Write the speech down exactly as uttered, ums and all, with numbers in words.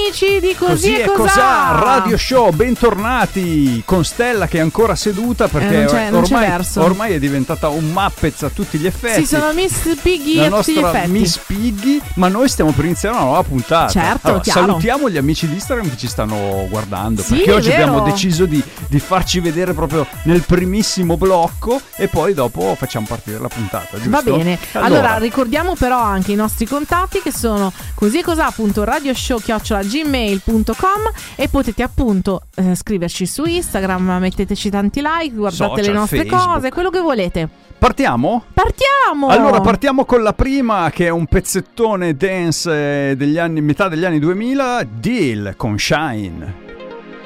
amici di Così, Così e è Cos'ha, Cos'ha Radio Show, bentornati con Stella che è ancora seduta perché eh, non c'è, non ormai, c'è verso. ormai è diventata un Muppets a tutti gli effetti. Sì, sono Miss Piggy la a tutti gli nostra effetti. Miss Piggy, ma noi stiamo per iniziare una nuova puntata. Certo, allora, chiaro. salutiamo gli amici di Instagram che ci stanno guardando, Sì, perché oggi è vero. abbiamo deciso di, di farci vedere proprio nel primissimo blocco e poi dopo facciamo partire la puntata, giusto? Va bene, allora, allora ricordiamo però anche i nostri contatti che sono così e cos'ha punto radioshow chiocciola gmail punto com e potete appunto eh, scriverci su Instagram, metteteci tanti like, guardate Social, le nostre Facebook. cose, quello che volete. partiamo? Partiamo! Allora partiamo con la prima, che è un pezzettone dance degli anni, metà degli anni duemila, Deal con Shine.